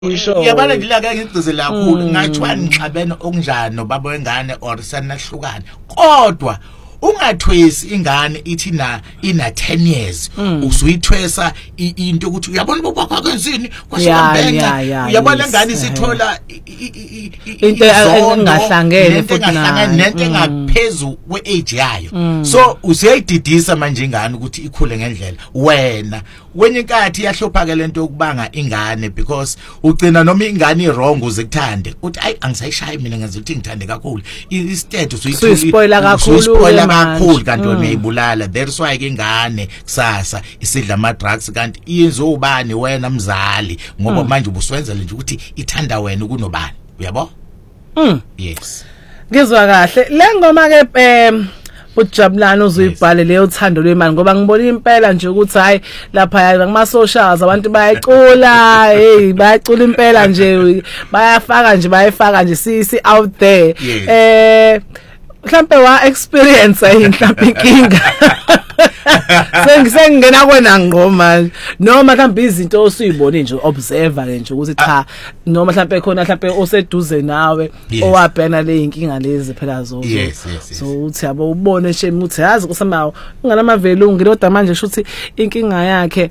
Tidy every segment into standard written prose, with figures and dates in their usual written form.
Yabona ngilaka ngigcizela kakhulu ngathiwa ngixabene okunjani nobaba wengane or sanahlukana kodwa ungathwesi ingane ithi ina 10 years usuyithwesa into ukuthi uyabona bobakho kwenzini kwasebhenga uyabona ingane isithola into engahlangene futhi nento engaphezulu kweage yayo so usiyayididisa manje ingane ukuthi ikhule ngendlela wena wenye inkathi yahlopha lento yokubanga ingane because ugcina noma ingane irong uzekuthande uthi ayi angisayishayi mina ngaze ukuthi ngithande kakhulu instead usuyispoiler kakhulu kanti wena uyibulala that's why ke ingane kusasa isidla ama drugs kanti iyenza ubani wena mzali ngoba manje ubuswenza nje ukuthi ithanda wena kunobani uyabo yes ngizwa kahle le ngoma ke uJabulani uzuyibhale leyo thando lwemali ngoba ngibona impela nje ukuthi hayi lapha kuma socials abantu bayacula bayacula impela nje bayafaka nje si out there mhlambe wa experience mhlambe inkinga sengena kwena ngoma noma mhlambe izinto osuyibone nje observer ke nje ukuthi cha noma mhlambe khona mhlambe oseduze nawe owabhena le inkinga lezi phela zozo so uthi yabo ubone shame uthi yazi kusama unganamavelu ngiloda manje shuthi inkinga yakhe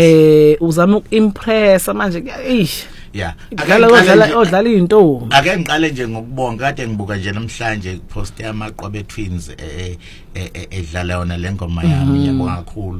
uzama ukimpress manje yeah odlala into ake ngiqale nje ngokubonga kade ngibuka nje namhlanje post yamaqobe twins edlala yona lengoma yami ngiyabonga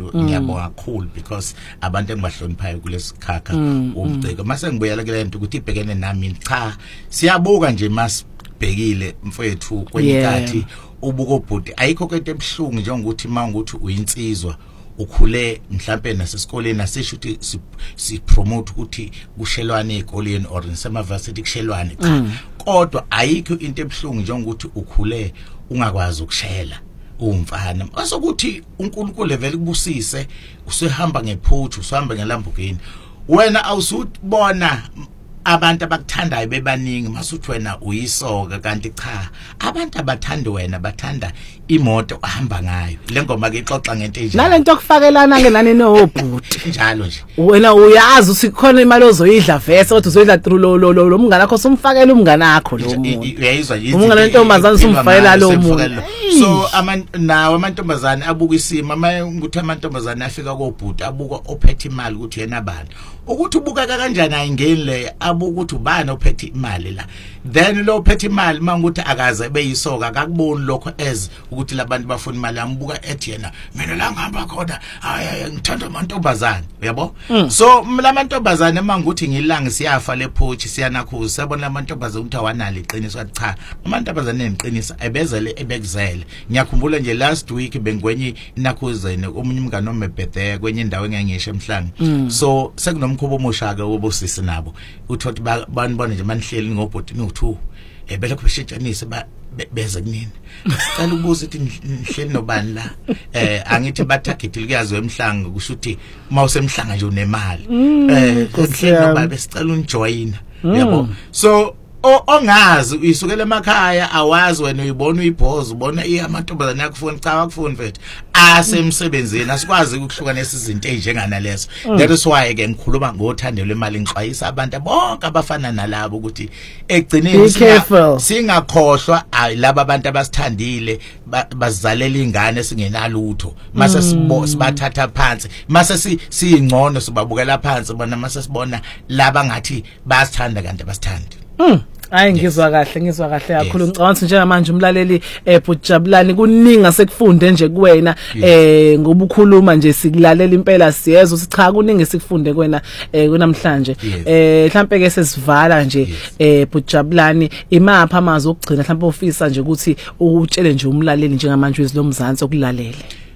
kakhulu because abantu engibahloniphayo kulesikhakha umciko mase ngibuyela ke lento ukuthi ibhekene nami cha siyabuka nje masibhekile mfowethu kwenikathi ubuko bhuti ayikho kwento ebhlungu njengokuthi mawunguthi uyinsizwa ukhule mhlambe nasesikoleni asisho ukuthi si promote ukuthi kushelwane ezikoleni or nsemavarsity kushelwane cha kodwa ayikho into ebhlungu njengokuthi ukhule ungakwazi ukushela umfana asokuthi uNkulunkulu level kubusise usehamba ngePorsche usihamba ngeLamborghini wena awusubona abantu abakuthandayo bebaningi masuthi wena uyisoka kanti cha abantu abathanda wena bathanda imoto ohamba ngayo lengoma ke ixoxa ngento enjalo nalento okufakelana ke nani nobhuti njalo nje wena uyazi usikhona imali ozoyidla vese kodwa uzoyidla through lo mngane wakho somfakela umngane wakho lo muntu uyayizwa yithi umngane wentombazane somfakela lo muntu so nawo amantombazane abuka isimo ukuthi amantombazane afika kobhuti abuka ophethe imali ukuthi yena bani ukuthi ubuka kanjani ayingeni le ukuthi ubani ophethe imali la then lo ophethe imali mangukuthi akaze beyisoka akakuboni lokho ez ukuthi labantu bafuna imali ambuka ethi yena mina la ngihamba khona hayi ngithanda amantombazane uyabo so lamantombazane mangukuthi ngilanga siyafa lePorsche siyanakhuza sabona lamantombazane ukuthi awanali iqiniso cha amantombazane neqiniso ebezele ebekuzele ngiyakhumbula nje last week bengwenye inakhuzene omunye umngane omebhethe kwenye indawo engangisho emhlanga so sekunomkhubo omusha ke wobosisi nabo uthothi banibona nje manihleli ngobhoti no2 bele kubeshintshanise beze kunini sicela ukubuza ukuthi nihleli nobani la angithi bathagethile kuyazi wemhlanga kusho ukuthi mawusemhlanga nje unemali kuhleli nobani besicela unijoyina yabo so ongazi uyisukela emakhaya awazi wena uyibona uyibhoza ubona amantombazane yakufuna cha akufuni mfethu asemsebenzini asikwazi ukuhlukanisa izinto ezingana lezo that is why ke ngikhuluma ngothando lwemali ngixwayisa abantu bonke abafana nalabo ukuthi egcineni singakhohlwa laba abantu abasithandile bazizalela ingane singenalutho mase sibathatha phansi mase siyingcono sibabukela phansi bona mase sibona laba ngathi basithanda kanti abasithandi hayi ngizwa kahle kakhulu ngicabanga ukuthi njengamanje umlaleli uJabulani kuningi sekufunde nje kuwena ngoba ukhuluma nje sikulalela impela siyezwa ukuthi cha kuningi sikufunde kuwena kunamhlanje mhlambe ke sesivala nje uJabulani imapha amazwi okugcina mhlambe ofisa nje ukuthi utshele nje umlaleli njengamanje wezilomzansi okulalele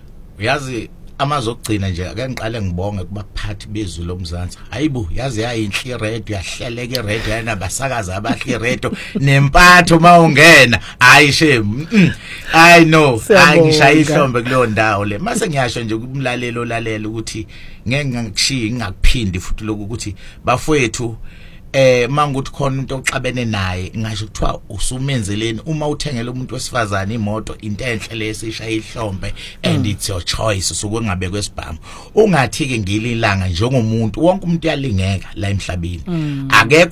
uyazi amazokugcina nje ake ngiqale ngibonge kubaphathi bezulu lomzansi hayibo yazi yayinhle radio yahleleke radio yana basakaza abahle radio nempatho mawungena hayi shame I know angishaya ihlombe kuleyo ndawo le mase ngiyasho nje kumlalelo lalela ukuthi ngeke ngikushiye ngingakuphindi futhi lokho ukuthi bafowethu mangukuthi khona umuntu oxabene naye ngisho kuthiwa usumenzeleni uma uthengela umuntu wesifazane imoto into enhle lesisha ihlombe and it's your choice usuke ngabe kwesibhamu ungathi ke ngililanga njengomuntu wonke umuntu uyalingeka la emhlabeni